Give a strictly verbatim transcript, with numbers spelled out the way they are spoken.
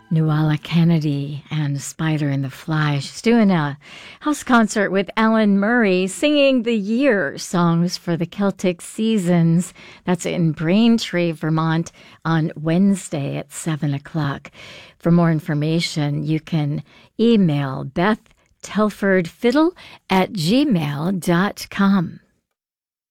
Nuala Kennedy and Spider and the Fly. She's doing a house concert with Alan Murray singing the year songs for the Celtic seasons. That's in Braintree, Vermont on Wednesday at seven o'clock. For more information, you can email Beth Telford Fiddle at gmail dot com.